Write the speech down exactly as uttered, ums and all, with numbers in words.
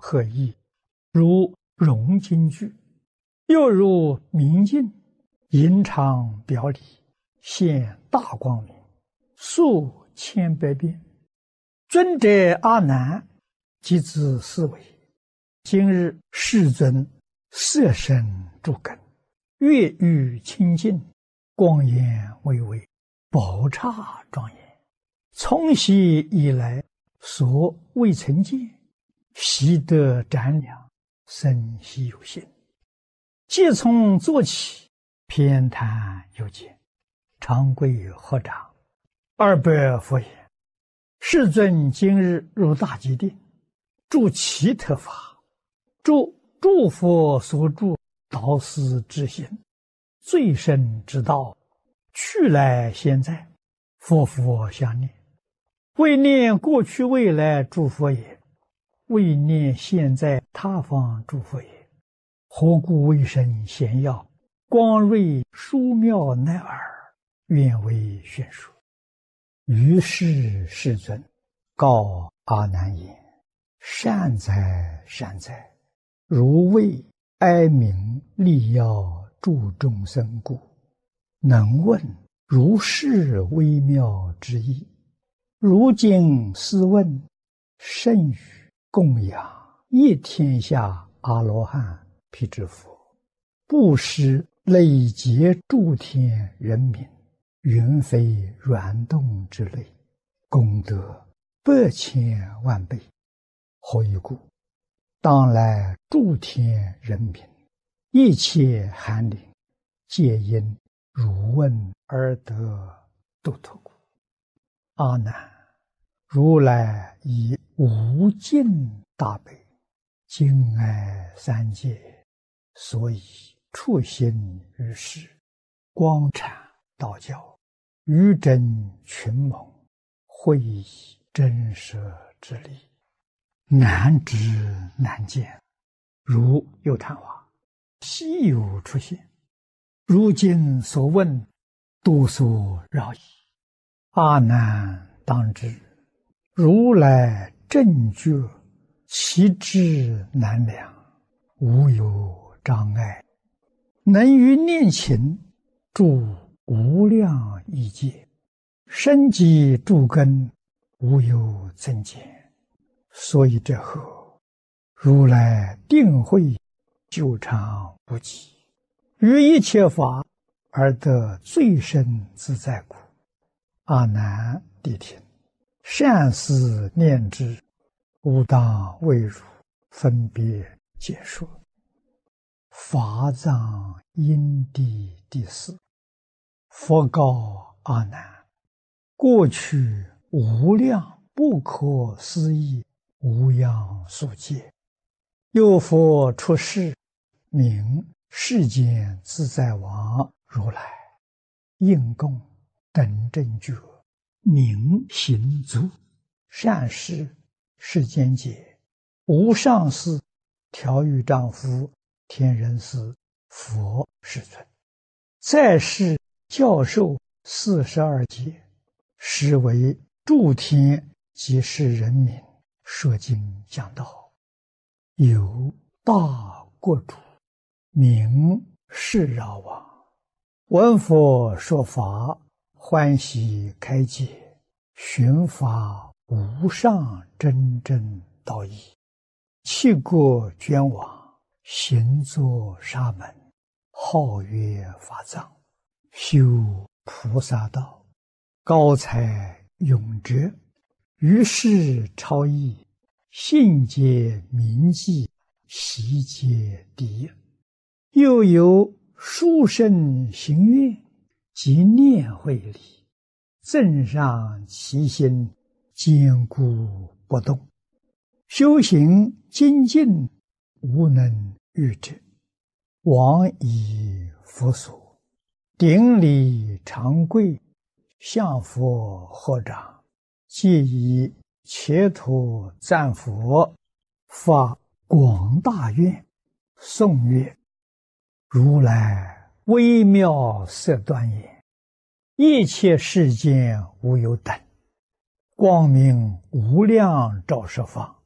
合一，如融金具，又如明镜，隐藏表里，现大光明，数千百变。尊者阿难，即自思维：今日世尊色身诸根，月欲清净，光颜巍巍，宝刹庄严。从昔以来，所未曾见，习得瞻量，生希有心。即从坐起，偏袒有见，长跪合掌，二白佛言：世尊今日入大吉定，住其特法，住诸佛所住导师之心，最深之道，去来现在，佛佛相念。为念过去未来诸佛也，为念现在他方诸佛也。何故为生显耀，光瑞殊妙乃尔，愿为宣说。于是世尊告阿难言：善哉善哉，如为哀鸣利要助众生故，能问如是微妙之意。如今试问，甚于供养一天下阿罗汉辟支佛，布施累劫诸天人民，云非软动之类，功德百千万倍。何以故？当来诸天人民，一切寒灵，皆因汝问而得度脱故。阿难，如来以无尽大悲，敬爱三界，所以处心于世，光阐道教，于真群蒙，会以真实之理，难知难见。如有昙花，稀有出现，如今所问，多所扰矣。阿难当知，如来正觉，其智难量，无有障碍，能于念勤，住无量亿界，深积诸根，无有增减。所以这后，如来定慧久长不极，于一切法而得最深自在故。阿难谛听，善思念之，吾当为汝分别解说。法藏因地第四。佛告阿难：过去无量不可思议无量数劫，有佛出世，名世间自在王如来，应供等正觉，明行足，善事世间解，无上士，调御丈夫，天人师，佛世尊。再世教授四十二劫，实为诸天及世人民说经讲道。有大国主，名释饶王，闻佛说法，欢喜开解，寻发无上真正道义，弃国捐往，行作沙门，号曰法藏，修菩萨道，高才永哲，于是超逸，信解铭记，习皆第一。又有殊胜行愿及念慧力，正上其心，坚固不动，修行精进，无能御之。往以佛所，顶礼长跪，向佛合掌，皆以切土赞佛，发广大愿，颂曰：如来微妙色端严，一切世间无有等，光明无量照十方，